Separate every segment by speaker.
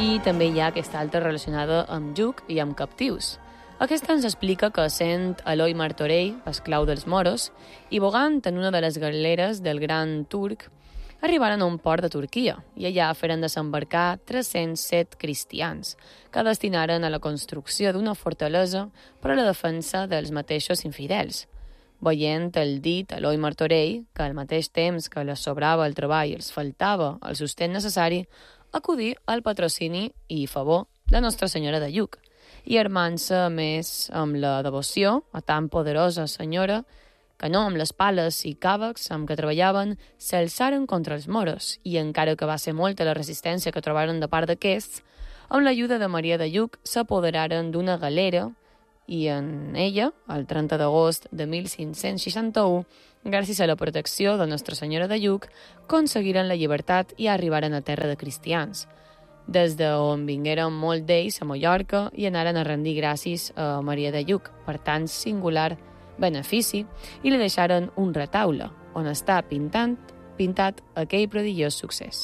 Speaker 1: I també hi ha aquesta altra relacionada amb Lluc i amb captius. Aquesta ens explica que sent Eloi Martorell, esclau dels moros, i bogant en una de les galeres del gran turc, arribaren a un port de Turquia i allà feren desembarcar 307 cristians que destinaren a la construcció d'una fortalesa per a la defensa dels mateixos infidels. Veient el dit Eloi Martorell, que al mateix temps que les sobrava el treball i els faltava el sostén necessari, acudí al patrocini i favor de Nostra Senyora de Lluc, i armant-se més amb la devoció a tan poderosa senyora que no amb les pales i càvecs amb què treballaven s'alçaren contra els moros i, encara que va ser molta la resistència que trobaren de part d'aquests, amb l'ajuda de Maria de Lluc s'apoderaren d'una galera i en ella, el 30 d'agost de 1561, gràcies a la protecció de Nostra Senyora de Lluc, aconseguiren la llibertat i arribaren a terra de cristians, des d'on vingueren molt d'ells a Mallorca i anaren a rendir gràcies a Maria de Lluc per tan singular benefici i li deixaren un retaule on està pintat aquell prodigiós succés.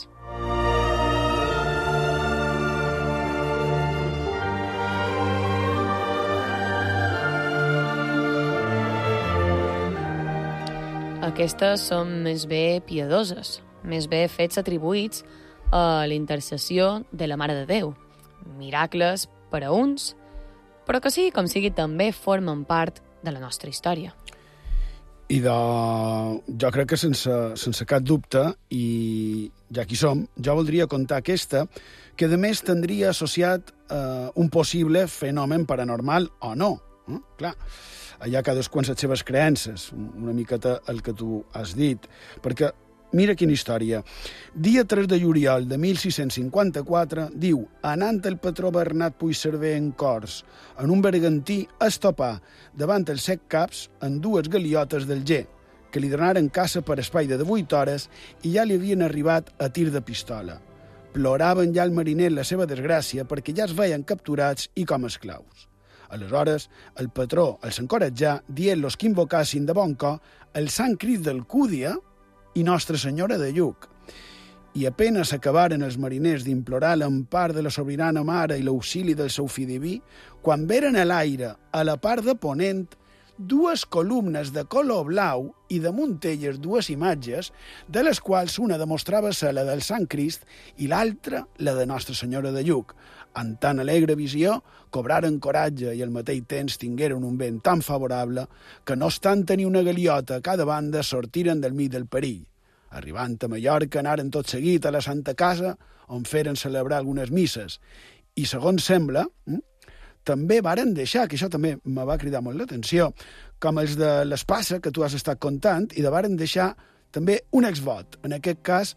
Speaker 1: Aquestes són més bé piadoses, més bé fets atribuïts a la intercessió de la Mare de Déu. Miracles per a uns, però que sigui com sigui també formen part de la nostra història.
Speaker 2: I jo crec que sense cap dubte, i ja que hi som, jo voldria contar aquesta, que a més tindria associat un possible fenomen paranormal o no. Clar, allà cadascú amb les seves creences, una miqueta el que tu has dit, perquè mira quina història. Dia 3 de juliol de 1654, diu, anant el patró Bernat Puigcerver en Cors, en un bergantí es topà davant els 7 caps en 2 galiotes del G, que li donaren caça per espai de 8 hores i ja li havien arribat a tir de pistola. Ploraven ja el mariner la seva desgràcia perquè ja es veien capturats i com esclaus. Aleshores, el patró els encoratjà dient-los que invocassin de bon cor el Sant Crist d'Alcúdia i Nostra Senyora de Lluc. I apenas acabaren els mariners d'implorar l'empar de la sobirana mare i l'auxili del seu fill diví, quan veren a l'aire, a la part de ponent, 2 columnes de color blau i damunt elles 2 imatges, de les quals una demostrava ser la del Sant Crist i l'altra la de Nostra Senyora de Lluc. En tan alegre visió, cobraren coratge i al mateix temps tingueren un vent tan favorable que, no obstant tenir una galiota a cada banda, sortiren del mig del perill. Arribant a Mallorca, anaren tot seguit a la Santa Casa, on feren celebrar algunes misses. I, segons sembla, també varen deixar, que això també me va cridar molt l'atenció, com els de l'Espasa, que tu has estat contant, i de varen deixar també un exvot, en aquest cas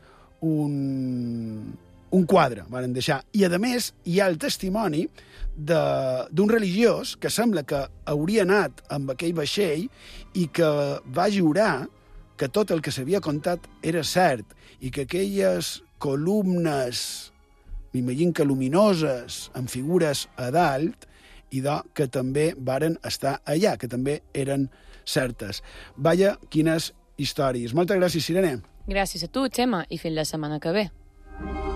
Speaker 2: un quadre, varen deixar. I, a més, hi ha el testimoni d'un religiós que sembla que hauria anat amb aquell vaixell i que va jurar que tot el que s'havia contat era cert i que aquelles columnes, m'imagino que luminoses, amb figures a dalt, i que també varen estar allà, que també eren certes. Vaja, quines històries. Moltes gràcies, Sirene.
Speaker 1: Gràcies a tu, Xema, i fins la setmana que ve.